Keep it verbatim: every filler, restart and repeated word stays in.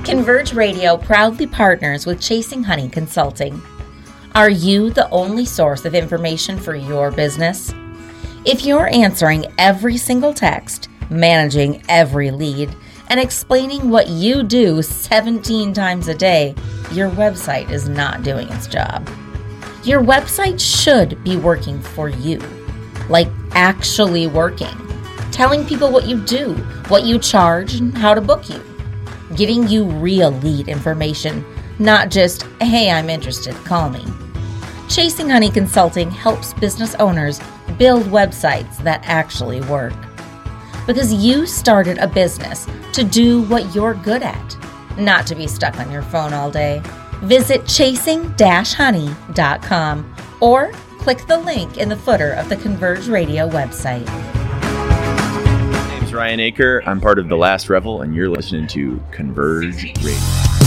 Converge Radio proudly partners with Chasing Honey Consulting. Are you the only source of information for your business? If you're answering every single text, managing every lead, and explaining what you do seventeen times a day, your website is not doing its job. Your website should be working for you, like actually working, telling people what you do, what you charge, and how to book you, giving you real lead information, not just, hey, I'm interested, call me. Chasing Honey Consulting helps business owners build websites that actually work. Because you started a business to do what you're good at, not to be stuck on your phone all day. Visit chasing honey dot com or click the link in the footer of the Converge Radio website. My name's Ryan Aker. I'm part of The Last Revel, and you're listening to Converge Radio.